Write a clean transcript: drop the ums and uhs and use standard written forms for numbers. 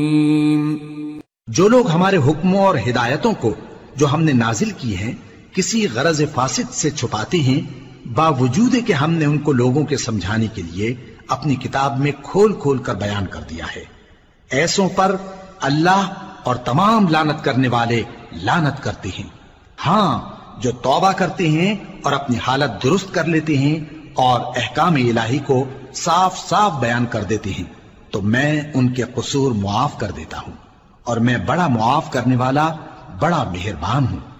जो लोग हमारे हुक्मों और हिदायतों को जो हमने नाजिल की हैं किसी गरज फासिद से छुपाते हैं, बावजूद कि हमने उनको लोगों के समझाने के लिए अपनी किताब में खोल खोल कर बयान कर दिया है, ऐसों पर अल्लाह और तमाम लानत करने वाले लानत करते हैं। हाँ, जो तौबा करते हैं और अपनी हालत दुरुस्त कर लेते हैं और अहकाम इलाही को साफ साफ बयान कर देते हैं, तो मैं उनके कसूर मुआफ कर देता हूं और मैं बड़ा मुआफ करने वाला बड़ा मेहरबान हूं।